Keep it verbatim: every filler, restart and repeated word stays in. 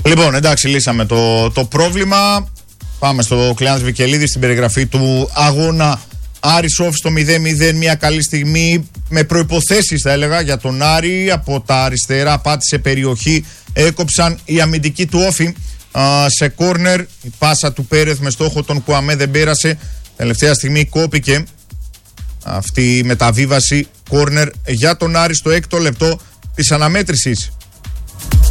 Λοιπόν, εντάξει, λύσαμε το, το πρόβλημα. Πάμε στο Κλεάνθης Βικελίδη στην περιγραφή του αγώνα. Άρης Όφη στο μηδέν μηδέν, μια καλή στιγμή με προϋποθέσεις θα έλεγα για τον Άρη. Από τα αριστερά πάτησε περιοχή, έκοψαν οι αμυντικοί του Όφη α, σε κόρνερ. Η πάσα του Πέρεθ με στόχο τον Κουαμέ δεν πέρασε. Τελευταία στιγμή κόπηκε αυτή η μεταβίβαση, κόρνερ για τον Άρη στο έκτο λεπτό της αναμέτρησης.